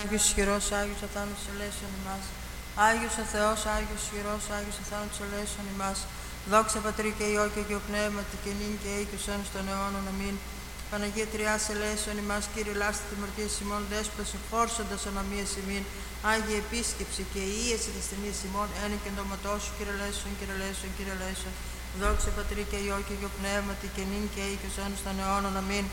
Άγιος ισχυρός, Άγιος αθάνατος ελέησον ημάς. Άγιος ο Θεός, Άγιος ισχυρός, Άγιος αθάνατος ελέησον ημάς. Δόξα Πατρί και Υιό και Αγίου Πνεύματι και νυν και αεί και ως αιώνας των αιώνων. Αμήν. Παναγία Τριάς ελέησον ημάς, Κύριε λάστη τιμωρτίας ημών, Δέσποτας εφόρσοντας ανομίας ημίν. Άγιε επίσκεψη και ίεση της τιμίας ημών, ένε και εντόματός σου, Κύριε ελέησον, Κύριε ελέησον, Κύριε ελέησον. Δόξα Πατρί και Υιό και Αγίου Πνεύματι και νυν και αεί και ως αιώνας των αιώνων. Αμήν.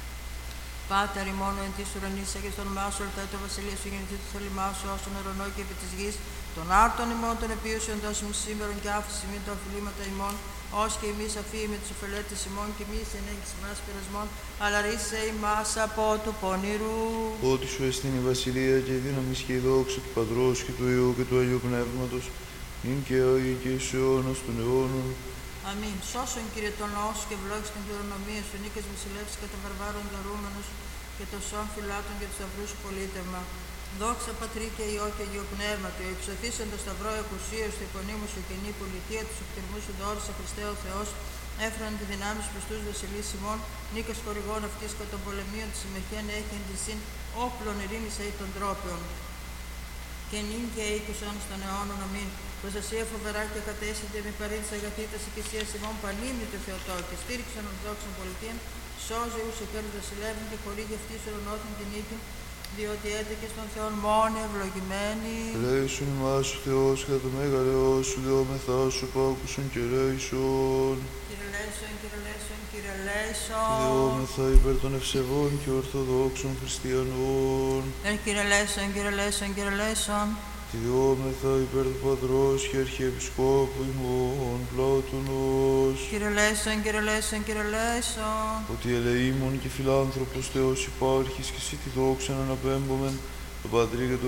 Πάτερ ημών εν της ουρανής, αγιαστό το όνομά σου, ελθέ το βασιλείο σου, γεννηθεί το θέλημά σου, ως τον ουρανό και επί της γης. Των άρτων ημών των επίουσιων δώσιμου σήμερον και άφηση ημών τα οφειλήματα ημών, ως και εμείς αφοί με τους οφελέτες ημών και εμείς ενέγγις ημάς πειρασμών, αλλά ρίσε ημάς από του πονηρού. Ότι σου εστίν η βασιλεία και η δύναμη και η δόξα του Πατρός και του Υιού και του Αγίου Πνεύματος, νυν και αεί και εις αιώνας των αιώνων. Αμήν. Σώσον Κύριε τον λαό σου και ευλόγησον την κληρονομία σου, νίκες βασιλεύσεις κατά βαρβάρων δωρούμενους και των σών φυλάτων και του σταυρού σου πολίτευμα. Δόξα Πατρί και Υιό και Αγίου Πνεύματο, εξωθήσαν το σταυρό εκουσίως του υπονείμου σου κοινή πολιτεία του εκτιμού σου δώρου σε Χριστέ ο Θεός, έφεραν τη δυνάμει σου πιστούς βασιλείς ημών, νίκες χορηγών αυτής κατά των πολεμίων τη συμμεχέν έχει εν τη συν όπλων ειρήνης αεί των τρόπεων. Και νυν και αεί και ως αιώνας των αιώνων. Αμήν. Προστασία φοβερά και κατέσχεται με παρήνθης αγαθήτας οικησίας ημών πανίμνη του Θεοτόκη. Στήριξαν ορθόδοξων πολιτείων, σώζει ους εκέρους βασιλεύουν και χορήγει αυτή σου ορνώθην την νίκη, διότι έτεκε στον Θεόν μόνοι ευλογημένοι. Ελέησον ημάς ο Θεός κατά το μέγαλεό σου, δεόμεθά σου πάκουσον και ελέησον. Κύριε ελέησον, Κύριε ελέησον, Κύριε ελέησον. Δεόμεθα υπέρ των ευσεβών και ορθοδόξων χριστιανών. Κύριε ελέησον, Κύριε ελέησον, Κύριε ελέησον. Διόμεθα υπέρ του Πατρός και Αρχιεπισκόπου ημών Πλάτωνος. Κύριε ελέησον, Κύριε ελέησον, Κύριε ελέησον. Ότι ελεήμων και φιλάνθρωπος Θεός υπάρχεις και εσύ τη δόξα αναπέμπομεν, τον Πατρί και τον